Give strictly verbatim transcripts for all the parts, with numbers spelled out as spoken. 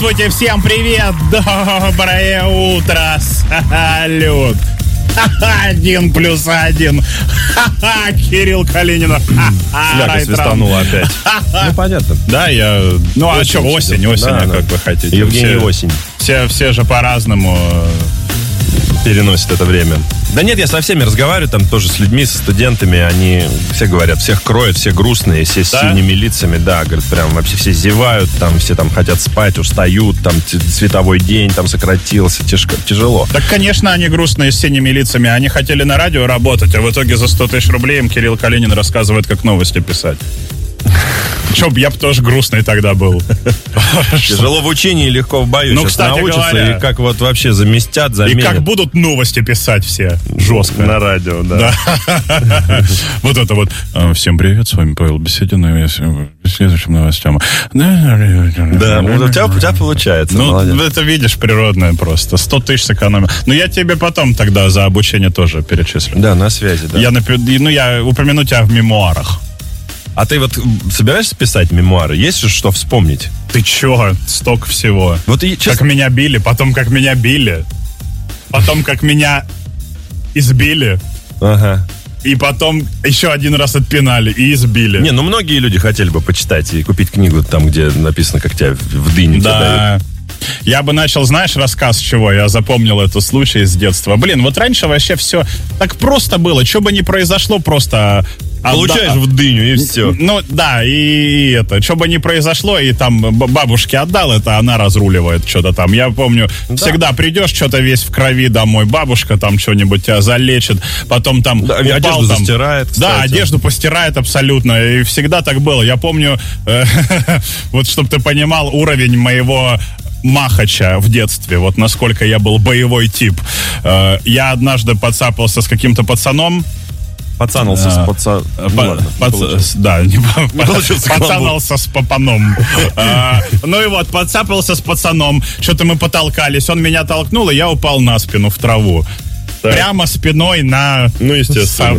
Здравствуйте, всем привет, доброе утро, салют. Один плюс один. Кирилл Калинин. Фляга свистанула опять. Ну, понятно. Да, я... Ну, а что, осень, осень, да, как да. вы хотите. Евгений все, осень. Все, все же по-разному переносят это время. Да нет, я со всеми разговариваю, там тоже с людьми, со студентами, они все говорят, всех кроют, все грустные, все с да? синими лицами, да, говорят, прям вообще все зевают, там все там хотят спать, устают, там световой день там сократился, тяжко, тяжело. Так, конечно, они грустные с синими лицами, они хотели на радио работать, а в итоге за сто тысяч рублей им Кирилл Калинин рассказывает, как новости писать. Че б я бы тоже грустный тогда был. Тяжело в учении, легко в бою. Ну, сейчас кстати научатся, говоря, и как вот вообще заместят, заменят. И как будут новости писать все. Жестко. На радио, да. Да. Вот это вот. Всем привет, с вами Павел Беседин. И следующим новостям. Да, у тебя, у тебя получается. Ну, молодец. это видишь, природное просто. Сто тысяч сэкономил. Ну, я тебе потом тогда за обучение тоже перечислю. Да, на связи, да. Я, напи- ну, я упомяну тебя в мемуарах. А ты вот собираешься писать мемуары? Есть же что вспомнить? Ты чё? Столько всего. Вот и, честно... Как меня били, потом как меня били. Потом как меня избили. Ага. И потом еще один раз отпинали и избили. Не, ну многие люди хотели бы почитать и купить книгу там, где написано, как тебя в дыню Да. кидают. Я бы начал, знаешь, рассказ с чего? Я запомнил этот случай с детства. Блин, вот раньше вообще все так просто было. Что бы ни произошло, просто... Получаешь отда... в дыню, и все. Ну, да, и это, что бы ни произошло, и там бабушке отдал, это она разруливает что-то там. Я помню, да. Всегда придешь, что-то весь в крови домой, бабушка там что-нибудь тебя залечит, потом там да, упал, одежду там, застирает, кстати. Да, одежду постирает абсолютно, и всегда так было. Я помню, э, вот чтобы ты понимал уровень моего... махача в детстве, вот насколько я был боевой тип. Э, я однажды подцапался с каким-то пацаном. Пацанался а, с паца... По, ну, ладно, пац... не Да, не, не пацанался с папаном. а, ну и вот, подцапался с пацаном, что-то мы потолкались, он меня толкнул, и я упал на спину в траву. Так. Прямо спиной на... Ну, естественно.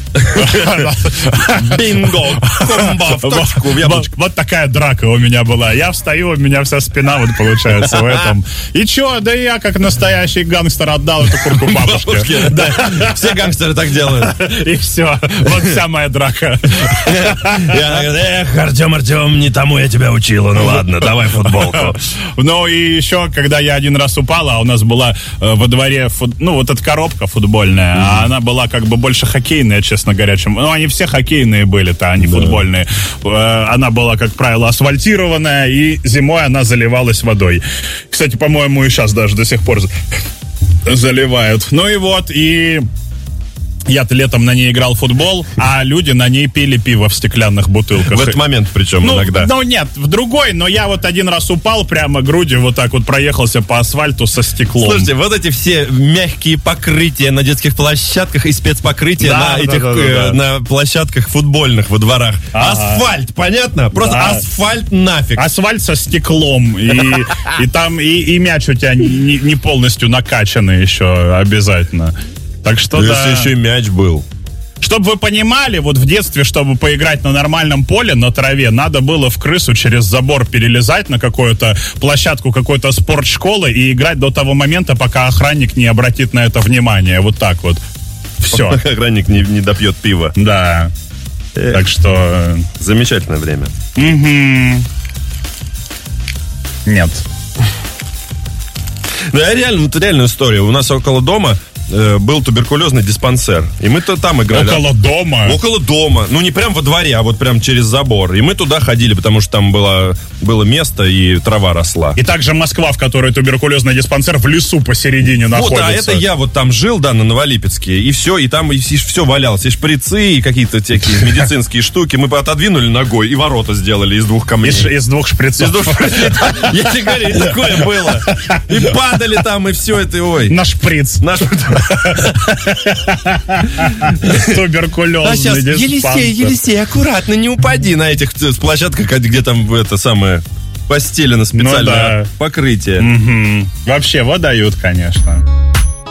Бинго! Комбо в точку, в яблочко. Вот такая драка у меня была. Я встаю, у меня вся спина вот получается в этом. И чё, да я как настоящий гангстер отдал эту куртку бабушке. Все гангстеры так делают. И все. Вот вся моя драка. И она говорит, эх, Артем, Артем, не тому я тебя учила. Ну ладно, давай футболку. Ну и еще, когда я один раз упал, а у нас была во дворе, ну вот эта коробка футбольная, а она была как бы больше хоккейная, честно говоря, чем... Ну, они все хоккейные были-то, а не да. футбольные. Она была, как правило, асфальтированная, и зимой она заливалась водой. Кстати, по-моему, и сейчас даже до сих пор заливают. Ну и вот, и... Я-то летом на ней играл в футбол, а люди на ней пили пиво в стеклянных бутылках. В этот момент причем ну, иногда. Ну нет, в другой, но я вот один раз упал прямо грудью, вот так вот проехался по асфальту со стеклом. Слушайте, вот эти все мягкие покрытия на детских площадках и спецпокрытия да, на да, этих да, да, э, да. на площадках футбольных во дворах. Ага. Асфальт, понятно? Просто да. асфальт нафиг. Асфальт со стеклом. И, и там и, и мяч у тебя не, не полностью накачанный еще обязательно. Так что да, да. Если еще и мяч был. Чтобы вы понимали, вот в детстве, чтобы поиграть на нормальном поле, на траве, надо было в крысу через забор перелезать на какую-то площадку какой-то спортшколы и играть до того момента, пока охранник не обратит на это внимание. Вот так вот. Все. Пока охранник не, не допьет пива. Да. Эх. Так что... Замечательное время. Угу. Нет. Да, реально, это реальная история. У нас около дома был туберкулезный диспансер. И мы-то там играли. Около дома? Около дома. Ну, не прям во дворе, а вот прям через забор. И мы туда ходили, потому что там было, было место, и трава росла. И также Москва, в которой туберкулезный диспансер, в лесу посередине вот, находится. Вот, а это я вот там жил, да, на Новолипецке. И все, и там и, и все валялось. И шприцы, и какие-то такие медицинские штуки. Мы отодвинули ногой, и ворота сделали из двух камней. Из, из двух шприцов. Из двух шприцов. Я тебе говорю, такое было. И падали там, и все это, ой. На шприц. На шприц. Туберкулезный а сейчас, диспансер. Елисей, Елисей, аккуратно, не упади на этих площадках, где там это самое постелено специальное ну, да. покрытие. Угу. Вообще, вот дают, конечно.